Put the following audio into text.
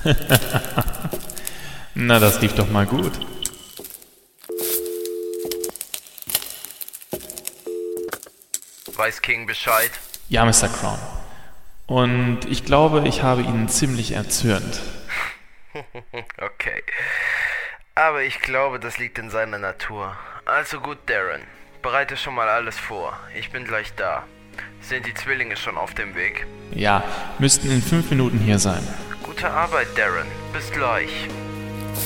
Na, das lief doch mal gut. Weiß King Bescheid? Ja, Mr. Crown. Und ich glaube, ich habe ihn ziemlich erzürnt. Okay. Aber ich glaube, das liegt in seiner Natur. Also gut, Darren. Bereite schon mal alles vor. Ich bin gleich da. Sind die Zwillinge schon auf dem Weg? Ja, müssten in 5 Minuten hier sein. Gute Arbeit, Darren. Bis gleich.